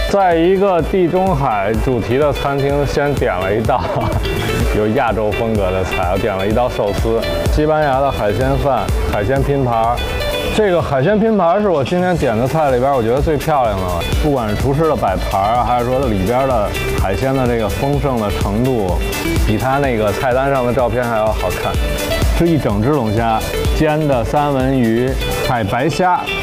在一个地中海主题的餐厅，先点了一道有亚洲风格的菜，我点了一道寿司，西班牙的海鲜饭、海鲜拼盘。这个海鲜拼盘是我今天点的菜里边我觉得最漂亮的了，不管是厨师的摆盘啊，还是说里边的海鲜的这个丰盛的程度，比它那个菜单上的照片还要好看。是一整只龙虾、煎的三文鱼、海白虾、